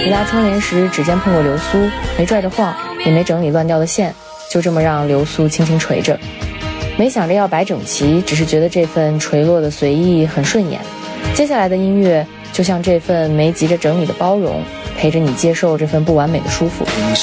你拉窗帘时指尖碰过流苏，没拽着晃，也没整理乱掉的线，就这么让流苏轻轻垂着。没想着要摆整齐，只是觉得这份垂落的随意很顺眼。接下来的音乐就像这份没急着整理的包容，陪着你接受这份不完美的舒服。